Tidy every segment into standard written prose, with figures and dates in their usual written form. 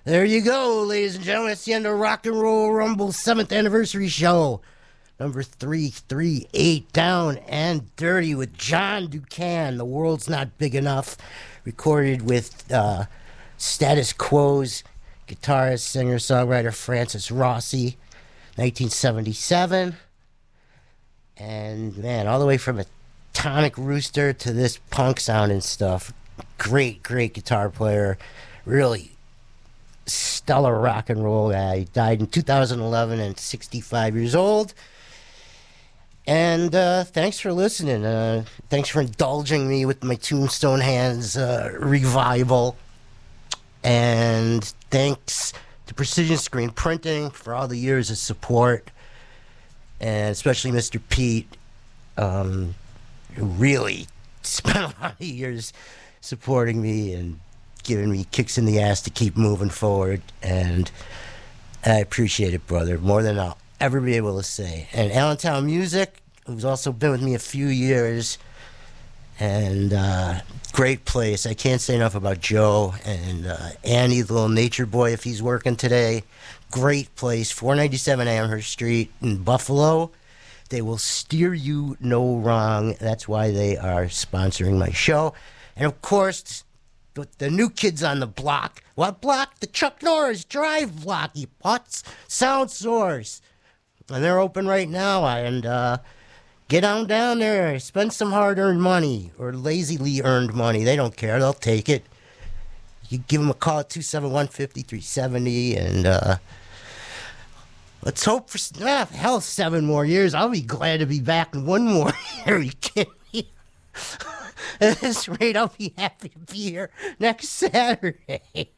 There you go, ladies and gentlemen. It's the end of Rock and Roll Rumble 7th anniversary show. Number 338, Down and Dirty with John Ducan. The World's Not Big Enough. Recorded with Status Quo's guitarist, singer, songwriter Francis Rossi, 1977. And man, all the way from Atomic Rooster to this punk sound and stuff. Great guitar player. Really stellar rock and roll guy. He died in 2011 and 65 years old. And thanks for listening. Thanks for indulging me with my Tombstone Hands revival. And thanks to Precision Screen Printing for all the years of support. And especially Mr. Pete, who really spent a lot of years supporting me and giving me kicks in the ass to keep moving forward. And I appreciate it, brother, more than I'll ever be able to say. And Allentown Music, who's also been with me a few years, and great place. I can't say enough about Joe and Andy, the little nature boy, if he's working today. Great place, 497 Amherst Street in Buffalo. They will steer you no wrong. That's why they are sponsoring my show. And of course, the new kids on the block. What block? The Chuck Norris Drive block, you putz. Sound Source. And they're open right now. And get on down there. Spend some hard-earned money or lazily earned money. They don't care. They'll take it. You give them a call at 271-5370. And let's hope for, hell, 7 more years. I'll be glad to be back in 1 more year. Are you kidding me? At this rate, I'll be happy to be here next Saturday.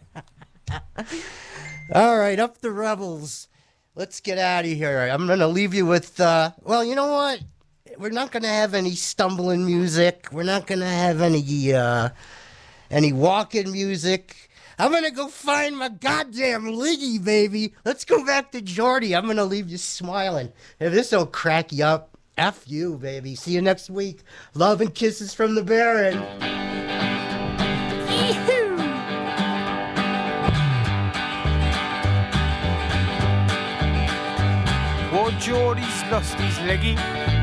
All right, up the Rebels. Let's get out of here. I'm going to leave you with, well, you know what? We're not going to have any stumbling music. We're not going to have any walking music. I'm going to go find my goddamn Liggy, baby. Let's go back to Jordy. I'm going to leave you smiling. If this don't crack you up, F you, baby. See you next week. Love and kisses from the Baron. Yee-hoo! Poor Geordie's lost his leggy.